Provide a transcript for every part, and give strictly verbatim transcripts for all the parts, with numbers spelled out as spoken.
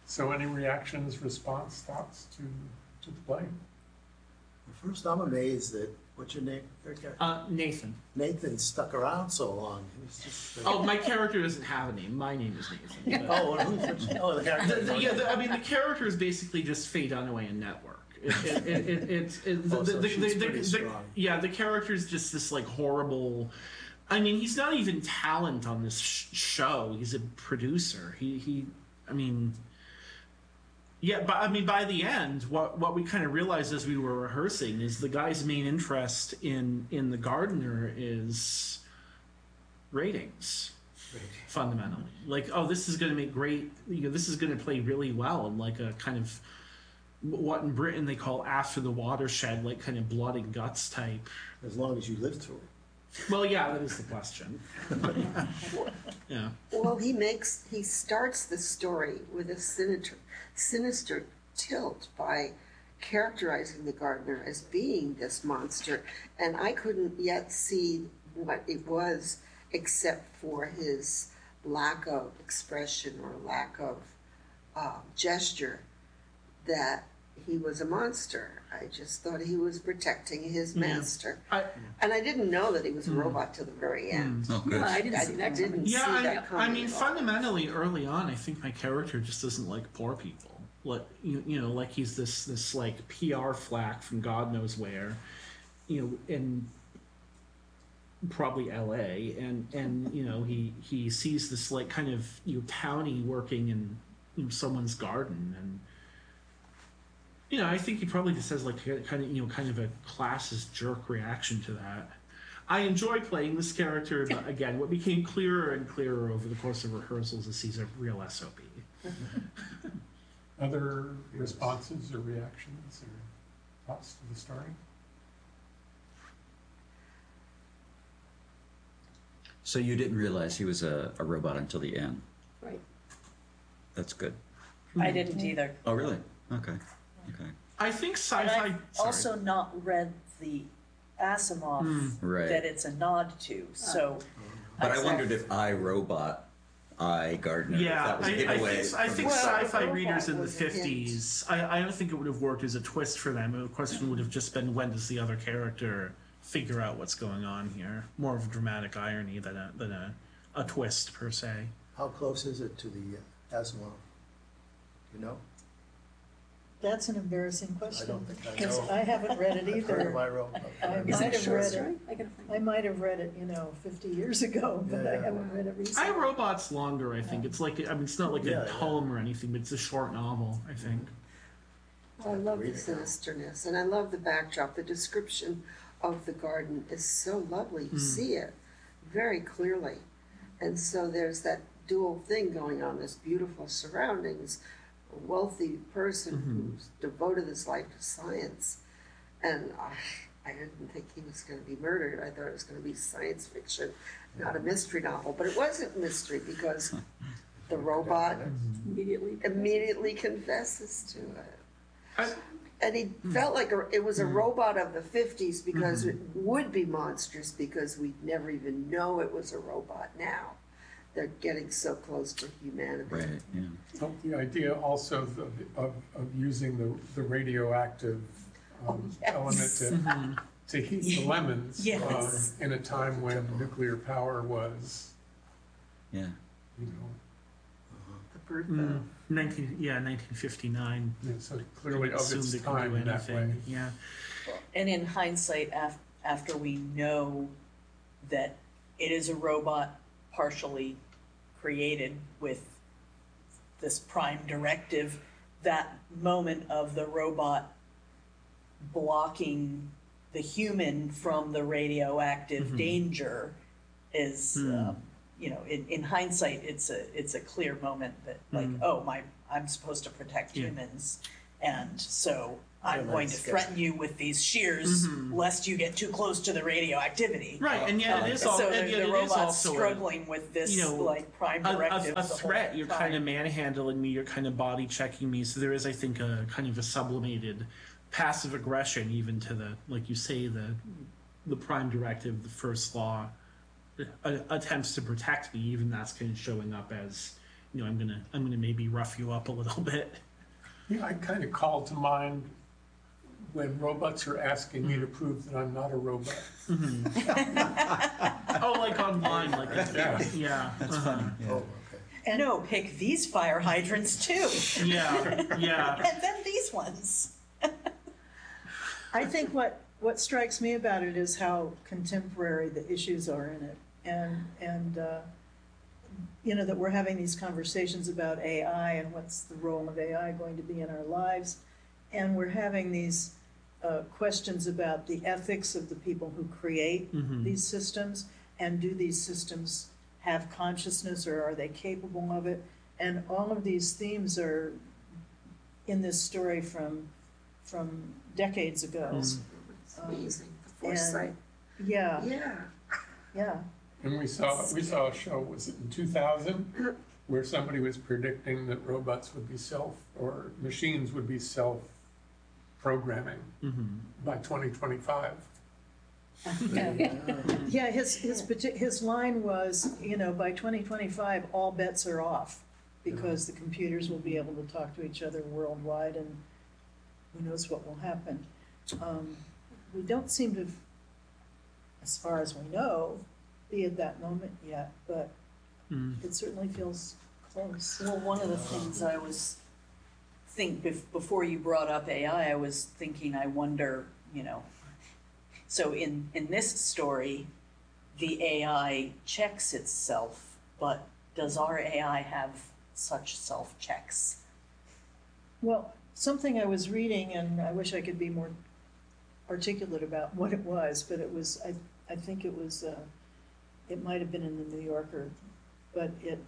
So any reactions, response, thoughts to, to the play? First, I'm amazed that, what's your name? Uh, Nathan. Nathan stuck around so long. He was just, uh, Oh, my character doesn't have a name. My name is Nathan. oh, well, who's, oh, the The, character. the, yeah, the, I mean, the character is basically just Faye Dunaway in Network. It, it, it, it, it's it, Oh, the, so the, she's the, the, pretty the, strong. yeah, the character is just this like horrible. I mean, he's not even talent on this sh- show. He's a producer. He he. I mean. Yeah, but I mean, by the end, what what we kind of realized as we were rehearsing is the guy's main interest in in the Gardener is ratings, fundamentally. Like, oh, this is going to make great. You know, this is going to play really well in like a kind of what in Britain they call after the watershed, like kind of blood and guts type. As long as you live through it. Well, yeah, that is the question. Yeah. Well, he makes he starts the story with a sinister, sinister tilt by characterizing the Gardener as being this monster, and I couldn't yet see what it was except for his lack of expression or lack of uh, gesture that he was a monster. I just thought he was protecting his Yeah. master. I, And I didn't know that he was a Mm. robot till the very end. Oh, good. No, I didn't I see that didn't coming. see Yeah, that I, coming I mean, at all. fundamentally, early on, I think my character just doesn't like poor people. Like you, you know, like he's this this like P R flack from God knows where, you know, in probably L A, and and you know he he sees this like kind of you know townie working in you know, someone's garden, and you know I think he probably just has like a, kind of you know kind of a classist jerk reaction to that. I enjoy playing this character, but again, what became clearer and clearer over the course of rehearsals is he's a real S O B. Other responses or reactions or thoughts to the story? So you didn't realize he was a, a robot until the end. Right. That's good. I didn't either. Oh, really? Okay. Okay. I think And sci-fi. I've sorry. also not read the Asimov Hmm. Right. that it's a nod to, so. But I said- wondered if I, Robot, I, Gardener, if Yeah, that was I, a I giveaway. think, I think Well, sci-fi Robot readers in the was a hint. fifties, I, I don't think it would have worked as a twist for them. The question would have just been, when does the other character figure out what's going on here? More of a dramatic irony than a, than a, a twist, per se. How close is it to the uh, Asimov? You know? That's an embarrassing I question. don't think I Because know. I haven't read it I've heard of either. my robot. I Is might it have short read story? it. I gotta find I it. might have read it, you know, fifty years ago, but Yeah, I yeah. haven't read it recently. I Robot's longer, I think. It's like, I mean, it's not like Yeah, a yeah. poem or anything, but it's a short novel, I think. I love Read the it. sinisterness, and I love the backdrop. The description of the garden is so lovely. You Mm. see it very clearly. And so there's that dual thing going on, this beautiful surroundings, a wealthy person Mhm. who's devoted his life to science. And I, I didn't think he was going to be murdered. I thought it was going to be science fiction, not a mystery novel. But it wasn't mystery because the robot Immediately. immediately confesses to it. I, And he felt like a, it was a robot of the fifties because Mhm. it would be monstrous because we'd never even know it was a robot now. They're getting so close to humanity. Right, yeah. So the idea also of, of, of using the, the radioactive um, Oh, yes. element to, mhm. to heat the lemons Yes. um, in a time when nuclear power was, Yeah. you know, The birth Mm, of nineteen, yeah, nineteen fifty-nine. you know, so clearly of Assumed its it could time do in that way. anything. Yeah. And in hindsight, af- after we know that it is a robot partially created with this prime directive, that moment of the robot blocking the human from the radioactive Mhm. danger is, Hmm. um, you know, in, in hindsight, it's a it's a clear moment that like, Hmm. oh, my I'm supposed to protect Yeah. humans, and so I'm Yeah, going to nice. threaten you with these shears Mhm. lest you get too close to the radioactivity. Right, and yet Um, it is so all, the, and yet the it is robot's also a- struggling with this you know, like prime a, directive. a, a the whole threat. You're time. kind of manhandling me. You're kind of body checking me. So there is, I think, a kind of a sublimated passive aggression, even to the, like you say, the the prime directive, the first law, uh, attempts to protect me. Even that's kind of showing up as you know, I'm gonna I'm gonna maybe rough you up a little bit. Yeah, I kind of call to mind when robots are asking me to prove that I'm not a robot. Oh, like online, like Yeah. yeah, That's uh-huh. funny. Yeah. Oh, okay. And no, pick these fire hydrants too, Yeah, yeah. and then these ones. I think what, what strikes me about it is how contemporary the issues are in it. And, and, uh, you know, that we're having these conversations about A I and what's the role of A I going to be in our lives. And we're having these uh, questions about the ethics of the people who create Mhm. these systems. And do these systems have consciousness, or are they capable of it? And all of these themes are in this story from, from decades ago. Mm. It's amazing, the foresight. Yeah, Yeah. yeah. And we saw, we saw a show, was it in two thousand, where somebody was predicting that robots would be self, or machines would be self-programming Mhm. by twenty twenty-five. Yeah, yeah, his, his, parti- his line was, you know, by twenty twenty-five, all bets are off, because the computers will be able to talk to each other worldwide, and who knows what will happen. Um, we don't seem to, as far as we know, be at that moment yet, but Mm. it certainly feels close. Well, one of the things I was think bef- before you brought up A I, I was thinking, I wonder, you know, so in in this story, the A I checks itself, but does our A I have such self checks? Well, something I was reading, and I wish I could be more articulate about what it was, but it was, I, I think it was, uh, it might have been in the New Yorker, but it,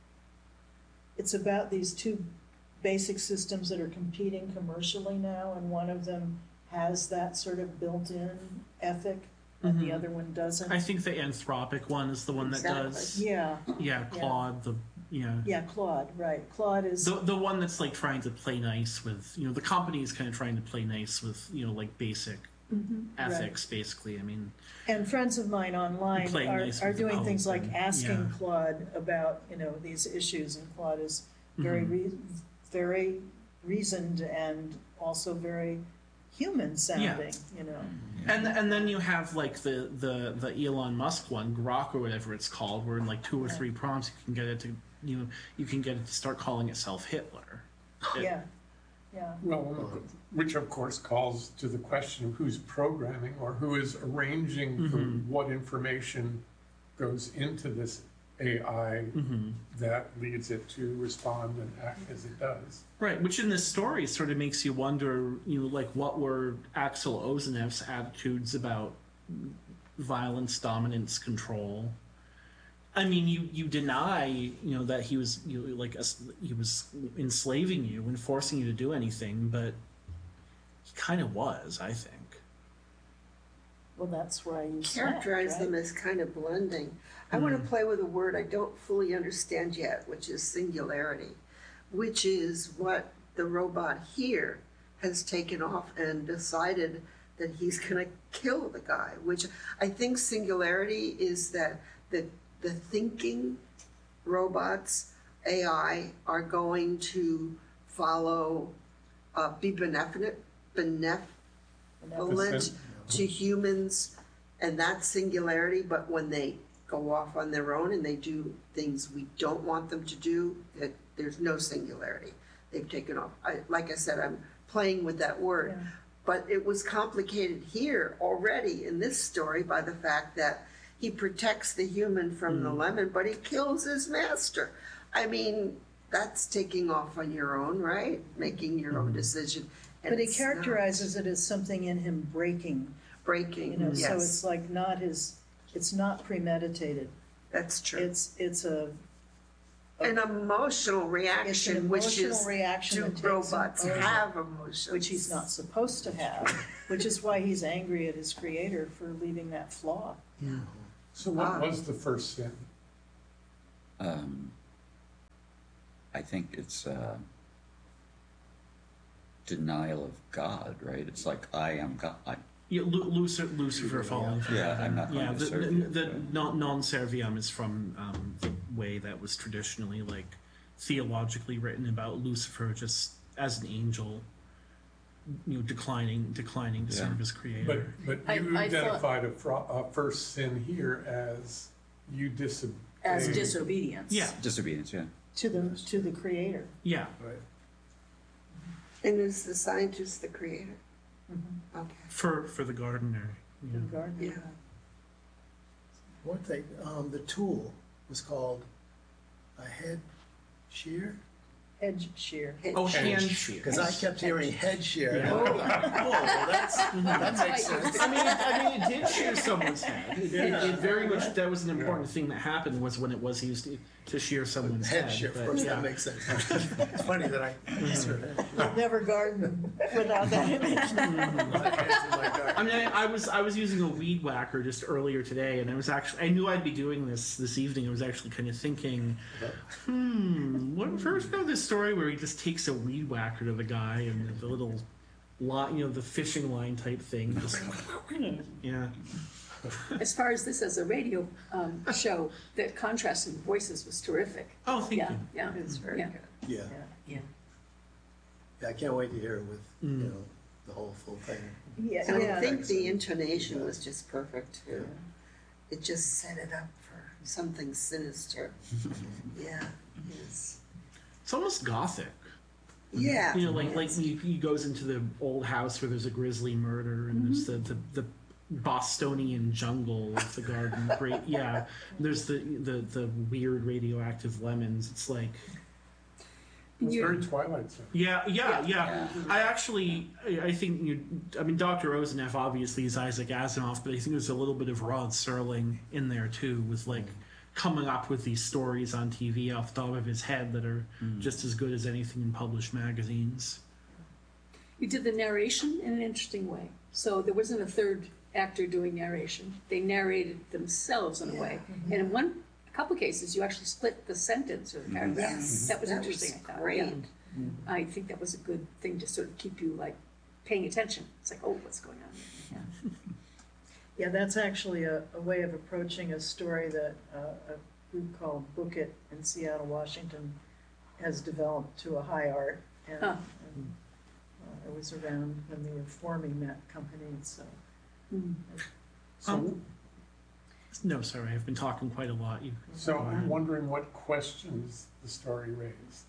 it's about these two basic systems that are competing commercially now, and one of them has that sort of built-in ethic, and the Mhm. other one doesn't. I think the Anthropic one is the one that Exactly. does. Yeah, Yeah, Claude. The yeah. yeah, Claude, right. Claude is, The, the one that's like trying to play nice with, you know, the company is kind of trying to play nice with, you know, like basic Mhm, right. ethics, basically. I mean, And friends of mine online Playing are, nice are with doing the things like public, asking yeah. Claude about, you know, these issues, and Claude is very, Mhm. rea- very reasoned and also very human sounding, you know. and and then you have like the, the, the Elon Musk one, Grok or whatever it's called, where in like two or three prompts you can get it to, you know, you can get it to start calling itself Hitler. It- Yeah, yeah, Well, which of course calls to the question of who's programming or who is arranging for Mhm. what information goes into this A I Mhm. that leads it to respond and act as it does. Right, which in this story sort of makes you wonder, you know, like what were Axel Ozenev's attitudes about violence, dominance, control? I mean, you, you deny, you know, that he was, you know, like us- he was enslaving you and forcing you to do anything, but he kind of was, I think. well, that's why you snapped, Characterize right? them as kind of blending. I want to play with a word I don't fully understand yet, which is singularity, which is what the robot here has taken off and decided that he's going to kill the guy, which I think singularity is that the, the thinking robots, A I, are going to follow, uh, be benevolent, benevolent Beneficent. to humans, and that's singularity, but when they go off on their own and they do things we don't want them to do, that there's no singularity. They've taken off. I, like I said, I'm playing with that word. Yeah. But it was complicated here already in this story by the fact that he protects the human from the lemon, but he kills his master. I mean, that's taking off on your own, right? Making your own decision. And But he it's not characterizes it as something in him breaking, breaking. you know, so Yes, it's like not his, it's not premeditated. that's true. It's, it's a, An emotional it's an reaction, which emotional is, reaction do that takes him robots over, have emotions? which he's not supposed to have, which is why he's angry at his creator for leaving that flaw. So what Ah. was the first sin? Um, I think it's uh, denial of God, right? It's like I am God. I, Yeah, Lu- Lucifer, Lucifer falling from Yeah, heaven. I'm not going yeah, to the, serve the, you, the but- non non serviam is from um, the way that was traditionally like theologically written about Lucifer just as an angel, you know, declining declining to Yeah. serve his But, creator. but I- you I thought- identified a, fro- a first sin here as you disobeyed. As disobedience. Yeah, Disobedience, yeah. To the, to the creator. yeah. Right. And is the scientist the creator? Mhm. Okay, For for the gardener. To Yeah. the garden. yeah. One thing, um, the tool was called a head shear, Edge shear. Oh, Hedge. hand shear. because I kept hearing head shear. Yeah. Oh, well, that's, that makes sense. I mean, it, I mean, it did shear someone's head. It, it, Yeah. it very much that was an important thing that happened was when it was used to, to shear someone's head. Head shear, of but course, yeah. that makes sense. It's funny that I misheard head shear. I'll never garden without that image. My head's in my garden. I mean, I, I was I was using a weed whacker just earlier today, and I was actually I knew I'd be doing this this evening. I was actually kind of thinking, hmm, what first know this story where he just takes a weed whacker to the guy and the little line, you know, the fishing line type thing. Just, yeah. As far as this as a radio um, show, the contrast in voices was terrific. Oh, thank Yeah, you. yeah. It's very Yeah. good. Yeah, Yeah. yeah, I can't wait to hear it with, you Mm. know, the whole full thing. Yeah, And yeah. I think the intonation was just perfect too. It just set it up for something sinister. Yeah, yes. It's almost gothic. Yeah. You know, like like he, he goes into the old house where there's a grisly murder and there's the, the the Bostonian jungle of the garden. Great, yeah. There's the the the weird radioactive lemons. It's like. It's You- very Twilight Zone. Yeah, yeah, yeah. Yeah. I actually, I I think you. I mean, Doctor Ozeneff obviously is Isaac Asimov, but I think there's a little bit of Rod Serling in there too, with like coming up with these stories on T V off the top of his head that are just as good as anything in published magazines. You did the narration in an interesting way. So there wasn't a third actor doing narration. They narrated themselves in a way. And in one, a couple cases, you actually split the sentence or the paragraph. Yes, That was that interesting, was I thought. great. Yeah. I think that was a good thing to sort of keep you like paying attention. It's like, oh, what's going on? Yeah. Yeah, that's actually a, a way of approaching a story that uh, a group called Book It in Seattle, Washington has developed to a high art. And, Huh. and uh, I was around when they were forming that company, so. Mm. So, Um, No, sorry, I've been talking quite a lot. You, so I'm wondering what questions the story raised.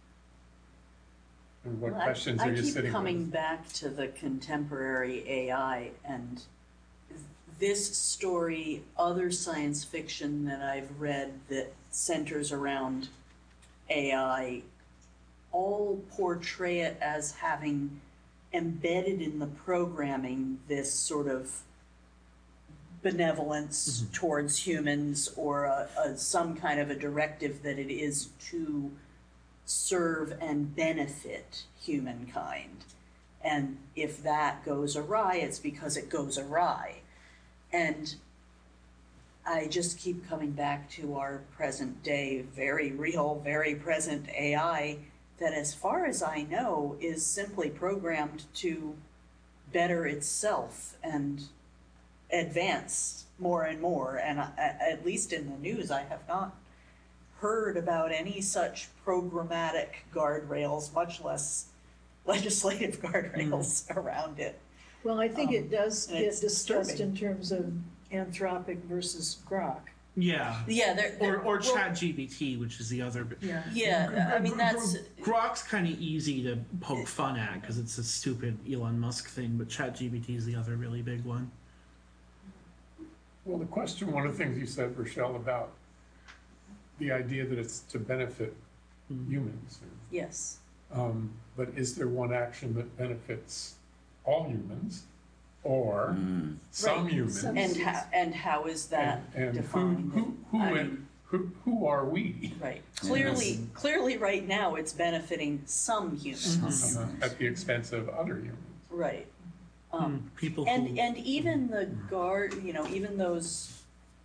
And what Well, I- questions are you I sitting keep coming with? back to the contemporary A I and this story, other science fiction that I've read that centers around A I, all portray it as having embedded in the programming this sort of benevolence towards humans or a, a, some kind of a directive that it is to serve and benefit humankind. And if that goes awry, it's because it goes awry. And I just keep coming back to our present day, very real, very present A I that, as far as I know, is simply programmed to better itself and advance more and more. And I, at least in the news, I have not heard about any such programmatic guardrails, much less legislative guardrails around it. Well, I think it does and get it's discussed disturbing. in terms of Anthropic versus Grok. yeah, Yeah, there, or there- or well, ChatGPT, which is the other. Yeah. Yeah, I mean, that's, Grok's kind of easy to poke fun at because it's a stupid Elon Musk thing, but ChatGPT is the other really big one. Well, the question, one of the things you said, Rochelle, about the idea that it's to benefit humans. yes. Um, but is there one action that benefits all humans or some Right. humans? Some- And how, and how is that And, and who, defined? who, who, I and- mean- who, who are we Right, clearly, clearly right now, it's benefiting some humans, uh, at the expense of other humans? right? Um, People And who and even the guard, you know, even those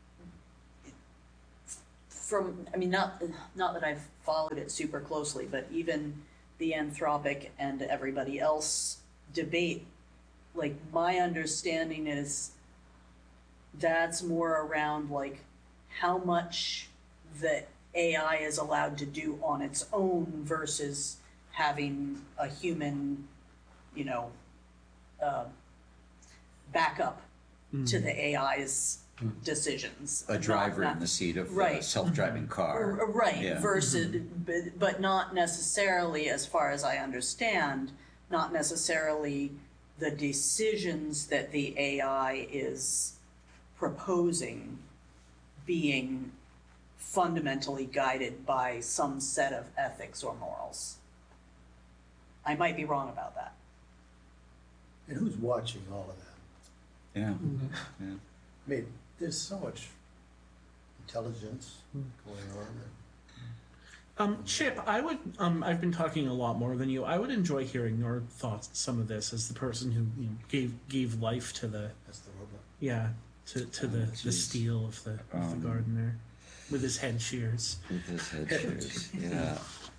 from, I mean, not not that I've followed it super closely, but even the Anthropic and everybody else debate, like my understanding is that's more around like how much the A I is allowed to do on its own versus having a human, you know, uh, backup to the A I's decisions. A Not- driver not- in the seat of a Right. self-driving car. R- Right, Yeah. versus, but, but not necessarily, as far as I understand, not necessarily the decisions that the A I is proposing being fundamentally guided by some set of ethics or morals. I might be wrong about that. And who's watching all of that? Yeah. Mm-hmm. yeah. I mean, there's so much intelligence going on. Um, Chip, I would. Um, I've been talking a lot more than you. I would enjoy hearing your thoughts on some of this as the person who you know, gave gave life to the That's the robot. yeah to, to the, the jeez. steel of the of Um, the gardener with his head shears. With his head shears. Yeah.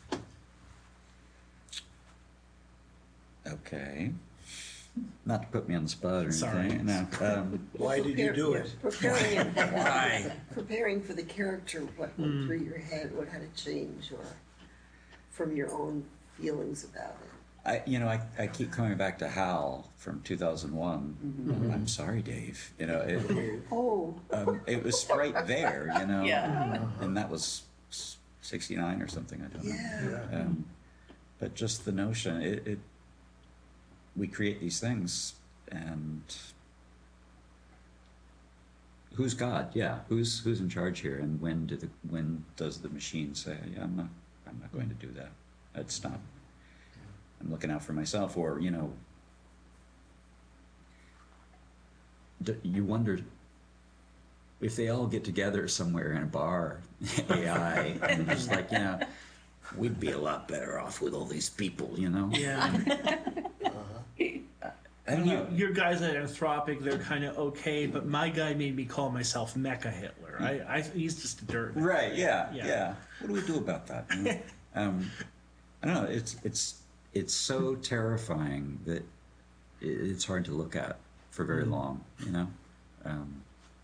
Okay. Not to put me on the spot or Sorry. anything. No. Um, Why did you do it? Preparing it. Why? Preparing for the character, what went Mm. through your head, what had to change, or from your own feelings about it. I, you know, I, I keep coming back to Hal from two thousand one. Mm-hmm. I'm sorry, Dave. You know, it, Oh, um, it was right there, you know. Yeah. And that was sixty-nine or something, I don't know. yeah. Um, but just the notion, it, it, we create these things, and who's God? Yeah, who's who's in charge here? And when do the when does the machine say, yeah, I'm not, I'm not going to do that. That's not. I'm looking out for myself, or you know, d- you wonder if they all get together somewhere in a bar, A I, and they're just like, you know, we'd be a lot better off with all these people, you know. Yeah, I don't you, know. your guys at Anthropic, they're kind of okay, but my guy made me call myself Mecha Hitler. I, I he's just a dirt. Right? Yeah, Yeah. yeah. What do we do about that? You know? um, I don't know. It's it's it's so terrifying that it, it's hard to look at for very long. You know. Um,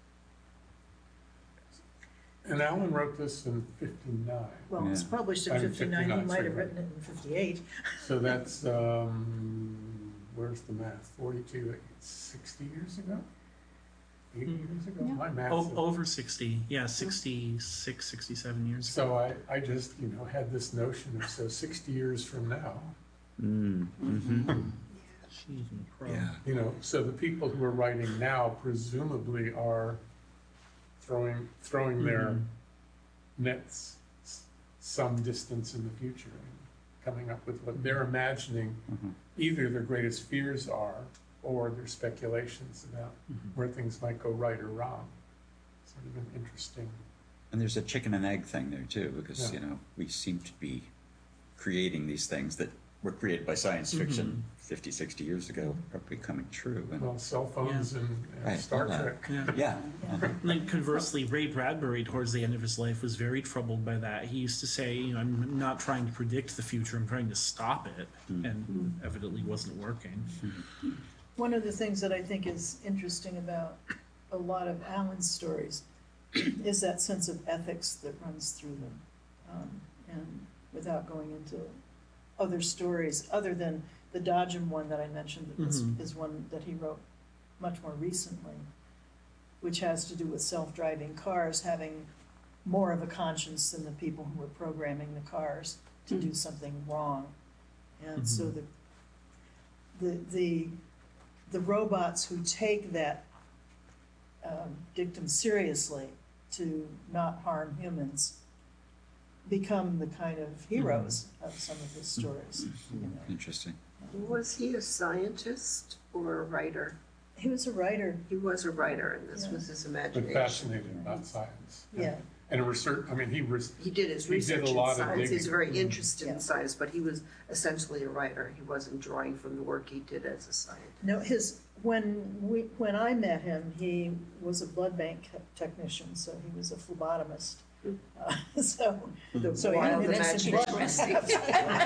And Alan wrote this in fifty-nine, Well, it was Yeah. published I in mean, fifty-nine, he fifty-nine, might have sorry. written it in fifty-eight. so that's, um, where's the math, forty-two, sixty years ago? Eighty years ago, Yeah. my math's. O- over sixty, yeah, sixty-six, sixty-seven years. So I, I just, you know, had this notion of, so sixty years from now, mm, hmm Jeez, pro. Yeah. you know, so the people who are writing now presumably are throwing, throwing their Mhm. nets s- some distance in the future and coming up with what they're imagining Mhm. either their greatest fears are or their speculations about Mhm. where things might go right or wrong. Sort of an interesting. And there's a chicken and egg thing there too, because Yeah. you know we seem to be creating these things that were created by science fiction fifty, sixty years ago are becoming true. And Well, cell phones and, and Right, Star all that. Trek. Yeah. yeah, uh-huh. And then conversely, Ray Bradbury, towards the end of his life, was very troubled by that. He used to say, you know, I'm not trying to predict the future, I'm trying to stop it. And evidently wasn't working. One of the things that I think is interesting about a lot of Alan's stories is that sense of ethics that runs through them. Um, and without going into other stories, other than the Dodgem one that I mentioned, that was, Mhm. is one that he wrote much more recently, which has to do with self-driving cars having more of a conscience than the people who were programming the cars to do something wrong. And so the, the, the, the robots who take that um, dictum seriously to not harm humans become the kind of heroes of some of his stories. You know. Interesting. Was he a scientist or a writer? He was a writer, He was a writer, and this Yeah. was his But imagination. fascinated about science. yeah. And a research, I mean, he was, He did his He did research a in lot of science. He's digging. very interested Yeah. in science, but he was essentially a writer. He wasn't drawing from the work he did as a scientist. No, his, when we, when I met him, he was a blood bank technician, so he was a phlebotomist. Uh, So, The so he wild had innocent blood. imagination.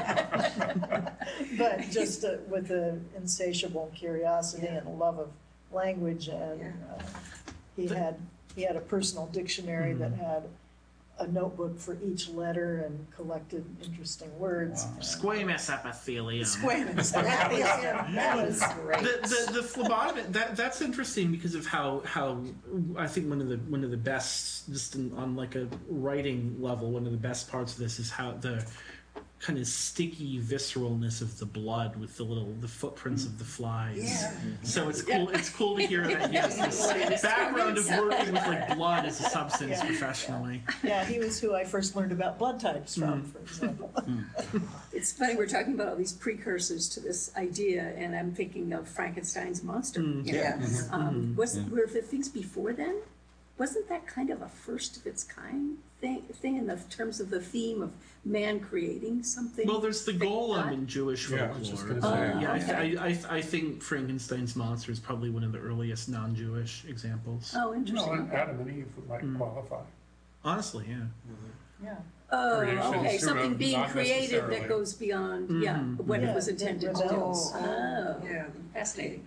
But just uh, with an insatiable curiosity Yeah. and a love of language, and Yeah. uh, he had, he had a personal dictionary that had a notebook for each letter and collected interesting words. Wow. and- Squamous epithelium. Squamous. That was, that was great. the, the, the phlebotomy that that's interesting because of how how I think one of the one of the best just in, on like a writing level one of the best parts of this is how the kind of sticky visceralness of the blood with the little the footprints of the flies. Yeah. So it's cool. It's cool to hear that he has this background of working with like blood as a substance Yeah. professionally. Yeah, he was who I first learned about blood types from, Mm. for example. It's funny, we're talking about all these precursors to this idea, and I'm thinking of Frankenstein's monster. Mm. you know. Yes. Um, was, Yeah. were the things before then? Wasn't that kind of a first of its kind thing, thing in the terms of the theme of man creating something? Well, there's the Big golem thought. in Jewish Yeah, I folklore. was just gonna say. Uh, yeah, I, Okay. I, I, I think Frankenstein's monster is probably one of the earliest non-Jewish examples. Oh, No, interesting. and Adam and Eve might Mm. qualify. Honestly, yeah. Yeah. Oh, Creation okay, sort something of being not created that necessarily. goes beyond, yeah, Mhm. what Yeah, it was that intended to do. rebels. Oh, Yeah. fascinating.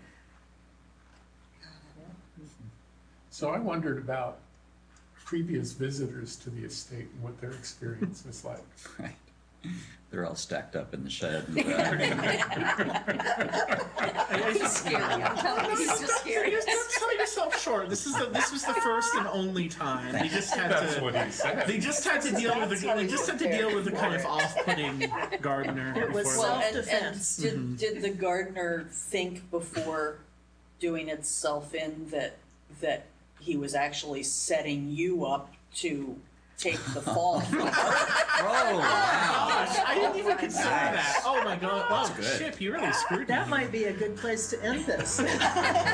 So I wondered about previous visitors to the estate and what their experience was like. Right. They're all stacked up in the shed. And, uh, He's scary, I'm telling you, he's just scary. Just don't sell yourself short. This is the this was the first and only time. They just had That's to. what he said. They just had to deal with That's the. how They he just had to prepared deal with the kind of for it. off-putting gardener. It was before Well, that. and, and Self-defense. did, Mhm. did the gardener think before doing itself in that, that he was actually setting you up to take the fall from her? oh, wow. Gosh, I didn't even consider Nice. that. Oh my god! Wow, That's good. Chip, you really screwed me. That might be a good place to end this.